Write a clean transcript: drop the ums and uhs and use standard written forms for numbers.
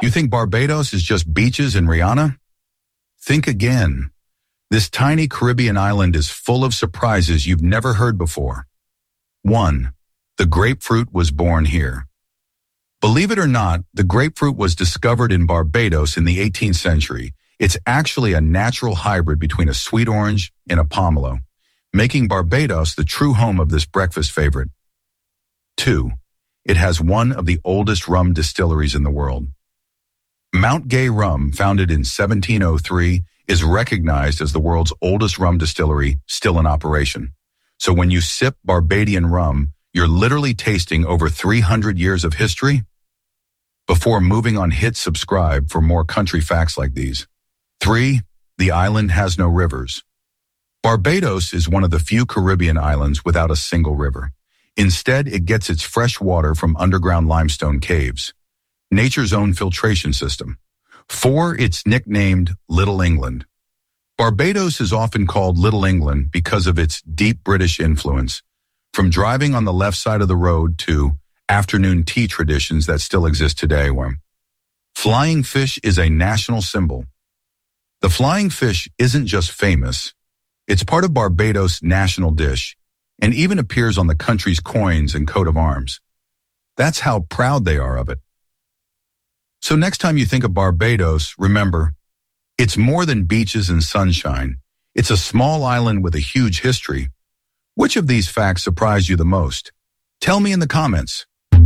You think Barbados is just beaches and Rihanna? Think again. This tiny Caribbean island is full of surprises you've never heard before. 1. The grapefruit was born here. Believe it or not, the grapefruit was discovered in Barbados in the 18th century. It's actually a natural hybrid between a sweet orange and a pomelo, making Barbados the true home of this breakfast favorite. 2. It has one of the oldest rum distilleries in the world. Mount Gay Rum, founded in 1703, is recognized as the world's oldest rum distillery still in operation. So when you sip Barbadian rum, you're literally tasting over 300 years of history. Before moving on, hit subscribe for more country facts like these. 3. The island has no rivers. Barbados is one of the few Caribbean islands without a single river. Instead, it gets its fresh water from underground limestone caves, nature's own filtration system. 4. It's nicknamed Little England. Barbados is often called Little England because of its deep British influence, from driving on the left side of the road to afternoon tea traditions that still exist today. Flying fish is a national symbol. The flying fish isn't just famous, it's part of Barbados' national dish, and even appears on the country's coins and coat of arms. That's how proud they are of it. So next time you think of Barbados, remember, it's more than beaches and sunshine. It's a small island with a huge history. Which of these facts surprised you the most? Tell me in the comments.